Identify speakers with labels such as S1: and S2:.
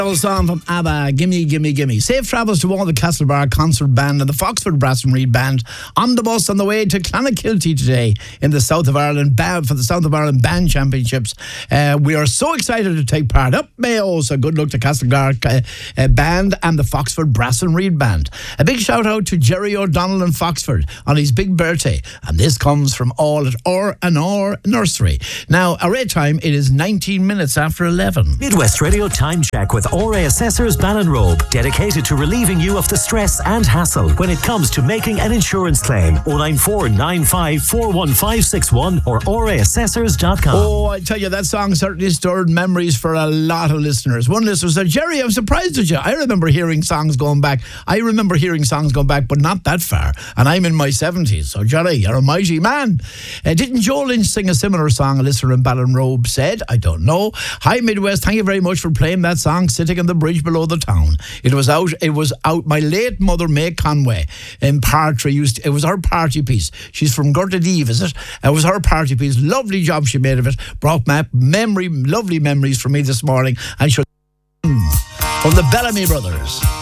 S1: Old song from ABBA, Gimme, Gimme, Gimme. Safe travels to all the Castlebar Concert Band and the Foxford Brass and Reed Band on the bus on the way to Clonakilty today in the South of Ireland for the South of Ireland Band Championships. We are so excited to take part. Up Mayo, so good luck to Castlebar Band and the Foxford Brass and Reed Band. A big shout out to Jerry O'Donnell in Foxford on his big birthday, and this comes from all at R&R Nursery. Now, our rate time, it is 19 minutes after 11.
S2: Midwest Radio Time Check with RA Assessors Ballinrobe, dedicated to relieving you of the stress and hassle when it comes to making an insurance claim. 094 95 41561 or raassessors.com.
S1: Oh, I tell you, that song certainly stirred memories for a lot of listeners. One listener said, Jerry, I'm surprised at you. I remember hearing songs going back, but not that far. And I'm in my 70s. So, Jerry, you're a mighty man. Didn't Joe Lynch sing a similar song, a listener in Ballinrobe said? I don't know. Hi, Midwest. Thank you very much for playing that song, Sitting on the Bridge Below the Town. It was out. My late mother, May Conway, in Partry, it was her party piece. She's from Gurtadeve, is it? It was her party piece. Lovely job she made of it. Brought back lovely memories for me this morning. And from the Bellamy Brothers.